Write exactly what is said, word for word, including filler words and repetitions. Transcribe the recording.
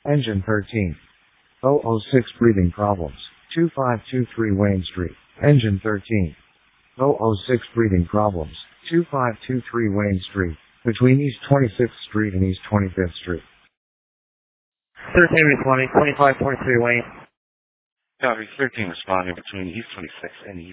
Engine thirteen. zero zero six breathing problems. two five two three Wayne Street. Engine thirteen. zero zero six breathing problems. two five two three Wayne Street. Between East twenty-sixth Street and East twenty-fifth Street. thirteen twenty, twenty-five twenty-three Wayne. Calgary thirteen responding between East twenty-sixth and East